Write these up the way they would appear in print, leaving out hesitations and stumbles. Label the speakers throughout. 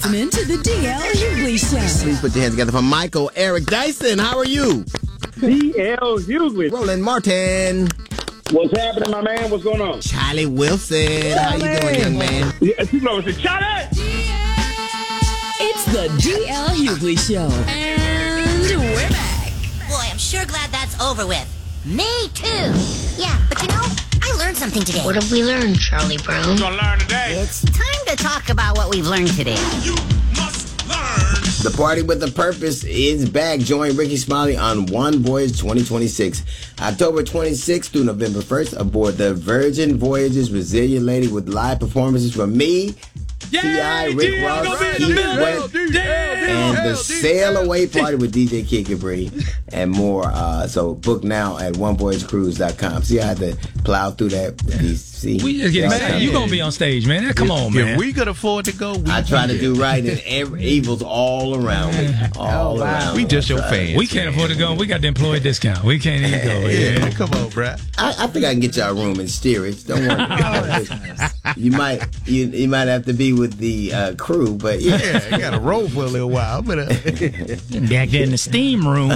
Speaker 1: listening to the DL Hughley Show.
Speaker 2: Please put your hands together for Michael Eric Dyson. How are you?
Speaker 3: DL Hughley.
Speaker 2: Roland Martin.
Speaker 3: What's happening, my man? What's going on?
Speaker 2: Charlie Wilson. How you doing, young man?
Speaker 3: Yeah, people always say, Charlie!
Speaker 1: It's the DL Hughley Show. And we're back.
Speaker 4: Boy, I'm sure glad that's over with. Me too. Yeah, but you know, I learned something today.
Speaker 5: What have we learned, Charlie Brown?
Speaker 3: We're gonna learn today.
Speaker 4: It's time to talk about what we've learned today.
Speaker 3: You must learn.
Speaker 2: The Party with a Purpose is back. Join Ricky Smiley on One Voyage 2026. October 26th through November 1st aboard the Virgin Voyages Resilient Lady with live performances from me, T.I., Rick Ross, Keith Sweat, and the Sail Away Party with DJ Kid Capri and more. So book now at onevoyagecruise.com. See, I had to plow through that. See,
Speaker 6: man, you gonna be on stage, man. Come on, man.
Speaker 7: If we could afford to go,
Speaker 2: I try to do right, and evil's all around me. All around.
Speaker 7: We just your fans.
Speaker 6: We can't afford to go. We got the employee discount. We can't even go.
Speaker 7: Yeah, come on, bruh.
Speaker 2: I think I can get y'all a room in steerage. Don't worry. You might have to be with the crew, but
Speaker 7: yeah, you got to roll for a little while. But
Speaker 6: back there in the steam room.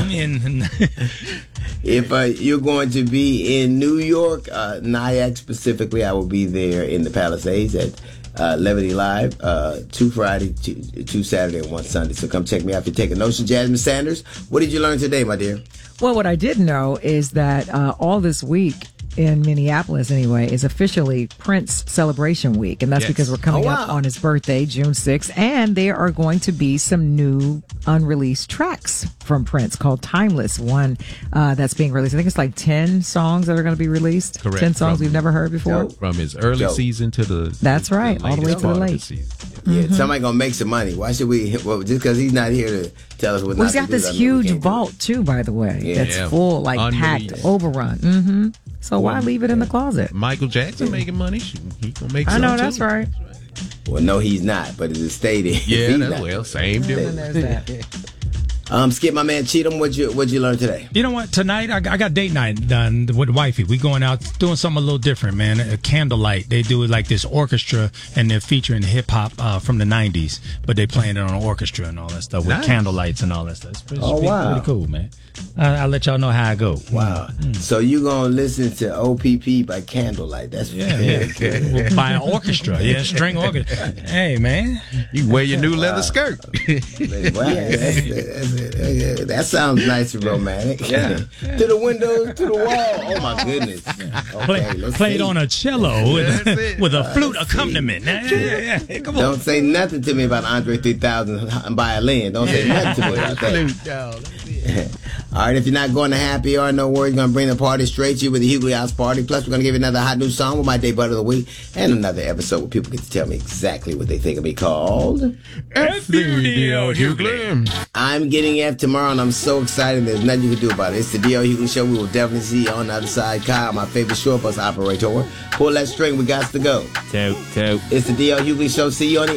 Speaker 2: If you're going to be in New York, Nyack specifically, I will be there in the Palisades at Levity Live, 2 Friday, 2 Saturday, and 1 Sunday. So come check me out if you're taking notes. Jasmine Sanders, what did you learn today, my dear?
Speaker 8: Well, what I did know is that all this week in Minneapolis, anyway, is officially Prince Celebration Week. And that's because we're coming up on his birthday, June 6th. And there are going to be some new unreleased tracks from Prince called Timeless. One that's being released. I think it's like 10 songs that are going to be
Speaker 7: Correct.
Speaker 8: 10 songs we've never heard before.
Speaker 7: From his early season to the...
Speaker 8: That's right, all the way to the late.
Speaker 2: Yeah, somebody going to make some money. Why should we... Well, just because he's not here to tell us what not
Speaker 8: he's got this huge vault, too, by the way. That's full, like packed, overrun. Mm-hmm. So why leave it in the closet?
Speaker 7: Michael Jackson making money. He gonna make.
Speaker 8: I know that's right.
Speaker 2: Well, no, he's not. But it is stated.
Speaker 7: Yeah, same difference.
Speaker 2: Skip, my man Cheatham, what'd you learn today?
Speaker 6: You know what? Tonight I got date night done with wifey. We going out doing something a little different, man. A candlelight. They do it like this orchestra, and they're featuring hip hop from the '90s, but they playing it on an orchestra and all that stuff with candlelights and all that stuff. It's pretty cool, man. I'll let y'all know how I go.
Speaker 2: Wow. So you gonna listen to OPP by candlelight? That's
Speaker 6: cool. By an orchestra, string orchestra. Hey, man,
Speaker 7: you wear your new leather skirt.
Speaker 2: That sounds nice and romantic. To the windows, to the wall. Oh my goodness. Okay,
Speaker 6: played on a cello with a flute accompaniment. Come on.
Speaker 2: Don't say nothing to me about Andre 3000 violin. Don't say nothing to me about that. All right, if you're not going to Happy Hour, no worries. We're going to bring the party straight to you with the Hughley House Party. Plus, we're going to give you another hot new song with my Day Butt of the Week and another episode where people get to tell me exactly what they think of me called
Speaker 7: DL Hughley.
Speaker 2: I'm getting F tomorrow, and I'm so excited. There's nothing you can do about it. It's the DL Hughley Show. We will definitely see you on the other side. Kyle, my favorite short bus operator. Pull that string. We got to go.
Speaker 7: Toot.
Speaker 2: It's the DL Hughley Show. See you on the